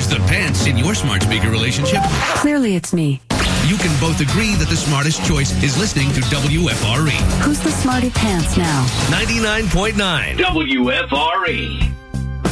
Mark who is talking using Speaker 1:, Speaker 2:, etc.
Speaker 1: Who's the pants in your smart speaker relationship?
Speaker 2: Clearly it's me.
Speaker 1: You can both agree that the smartest choice is listening to WFRE.
Speaker 2: Who's the smarty pants now?
Speaker 1: 99.9 WFRE.